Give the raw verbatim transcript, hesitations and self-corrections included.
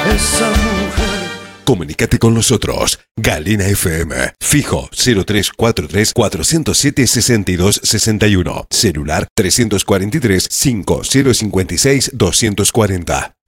esa mujer. Comunícate con nosotros. Galena F M. Fijo cero tres cuatro tres, cuatro cero siete, seis dos seis uno. Celular tres cuatro tres, cinco cero cinco seis, dos cuatro cero.